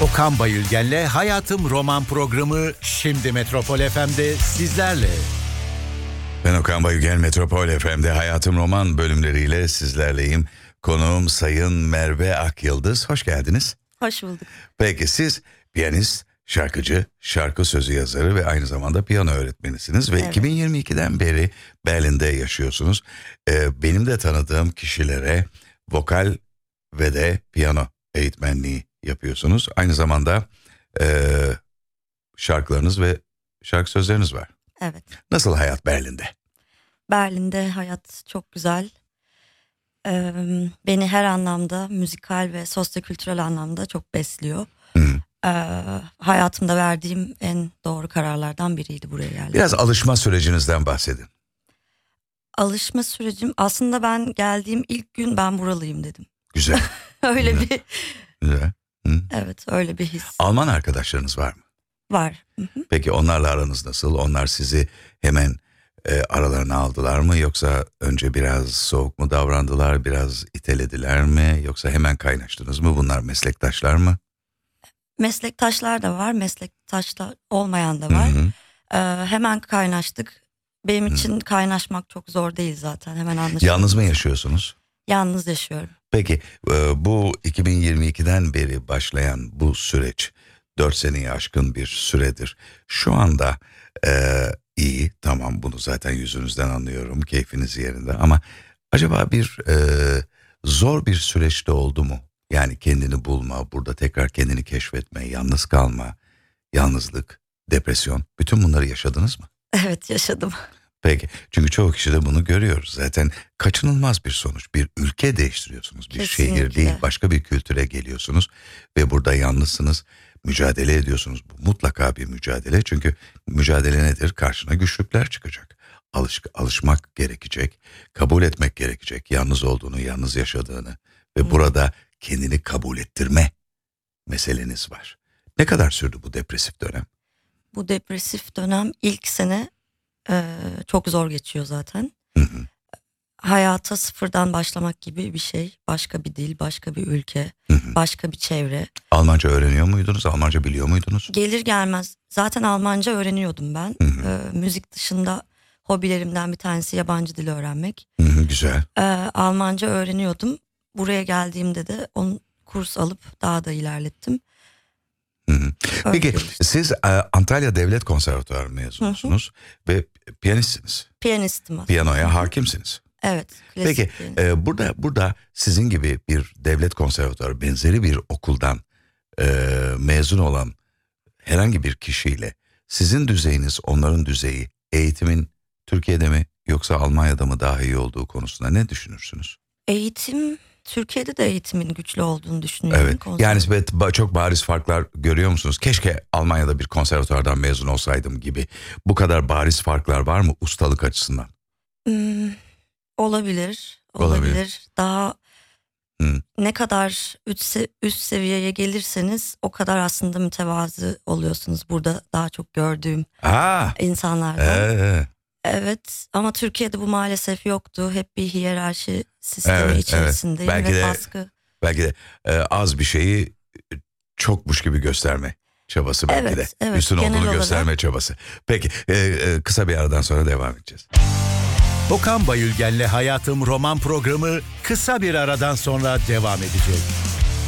Okan Bayülgen'le Hayatım Roman programı şimdi Metropol FM'de sizlerle. Ben Okan Bayülgen, Metropol FM'de Hayatım Roman bölümleriyle sizlerleyim. Konuğum Sayın Merve Akyıldız. Hoş geldiniz. Hoş bulduk. Peki siz piyanist, şarkıcı, şarkı sözü yazarı ve aynı zamanda piyano öğretmenisiniz. Ve Evet. 2022'den beri Berlin'de yaşıyorsunuz. Benim de tanıdığım kişilere vokal ve de piyano eğitmenliği yapıyorsunuz. Aynı zamanda şarkılarınız ve şarkı sözleriniz var. Evet. Nasıl hayat Berlin'de? Berlin'de hayat çok güzel. Beni her anlamda, müzikal ve sosyokültürel anlamda çok besliyor. Hayatımda verdiğim en doğru kararlardan biriydi buraya geldim. Biraz alışma sürecinizden bahsedin. Alışma sürecim, aslında ben geldiğim ilk gün ben buralıyım dedim. Güzel. Öyle Güzel. bir, Güzel. evet, öyle bir his Alman arkadaşlarınız var mı? var. Hı hı. Peki onlarla aranız nasıl? Onlar sizi hemen aralarına aldılar mı? Yoksa önce biraz soğuk mu davrandılar? Biraz itelediler mi? Yoksa hemen kaynaştınız mı? Bunlar meslektaşlar mı? Meslektaşlar da var, meslektaşlar olmayan da var. Hı hı. Hemen kaynaştık. Benim için kaynaşmak çok zor değil zaten, hemen anlaşılıyor. Yalnız mı yaşıyorsunuz? Yalnız yaşıyorum. Peki bu 2022'den beri başlayan bu süreç 4 seneyi aşkın bir süredir. Şu anda iyi, tamam, bunu zaten yüzünüzden anlıyorum, keyfiniz yerinde, ama acaba bir zor bir süreçte oldu mu? Yani kendini bulma, burada tekrar kendini keşfetme, yalnız kalma, yalnızlık, depresyon, bütün bunları yaşadınız mı? Evet, yaşadım. Peki, çünkü çoğu kişide bunu görüyoruz. Zaten kaçınılmaz bir sonuç. Bir ülke değiştiriyorsunuz. Bir şehir Kesinlikle. değil, başka bir kültüre geliyorsunuz. Ve burada yalnızsınız, mücadele ediyorsunuz. Bu mutlaka bir mücadele. Çünkü mücadele nedir? Karşına güçlükler çıkacak. Alışmak gerekecek. Kabul etmek gerekecek. Yalnız olduğunu, yalnız yaşadığını. Ve burada kendini kabul ettirme meseleniz var. Ne kadar sürdü bu depresif dönem? Bu depresif dönem ilk sene çok zor geçiyor zaten. Hı hı. Hayata sıfırdan başlamak gibi bir şey. Başka bir dil, başka bir ülke, Hı hı. başka bir çevre. Almanca öğreniyor muydunuz? Almanca biliyor muydunuz? Gelir gelmez zaten Almanca öğreniyordum ben. Hı hı. Müzik dışında hobilerimden bir tanesi yabancı dil öğrenmek. Hı hı, güzel. Almanca öğreniyordum. Buraya geldiğimde de onun kurs alıp daha da ilerlettim. Hı hı. Öyle Peki gelişti. siz Antalya Devlet Konservatuarı mezunusunuz ve piyanistsiniz. Piyanistim aslında. Piyanoya hakimsiniz. Evet. Klasik Peki piyanist. burada sizin gibi bir devlet konservatuarı benzeri bir okuldan mezun olan herhangi bir kişiyle sizin düzeyiniz, onların düzeyi, eğitimin Türkiye'de mi yoksa Almanya'da mı daha iyi olduğu konusunda ne düşünürsünüz? Eğitim, Türkiye'de de eğitimin güçlü olduğunu düşünüyorum. Evet. Yani çok bariz farklar görüyor musunuz? Keşke Almanya'da bir konservatuardan mezun olsaydım gibi. Bu kadar bariz farklar var mı ustalık açısından? Olabilir. Olabilir. Daha Hı. ne kadar üst seviyeye gelirseniz o kadar aslında mütevazı oluyorsunuz. Burada daha çok gördüğüm insanlardan. Evet, ama Türkiye'de bu maalesef yoktu. Hep bir hiyerarşi sistemi Evet, içerisindeyim evet. ve baskı. Belki de az bir şeyi çokmuş gibi gösterme çabası belki de. Evet, Üstün genel olduğunu olarak. gösterme çabası. Peki kısa bir aradan sonra devam edeceğiz. Okan Bayülgen'le Hayatım Roman programı kısa bir aradan sonra devam edecek.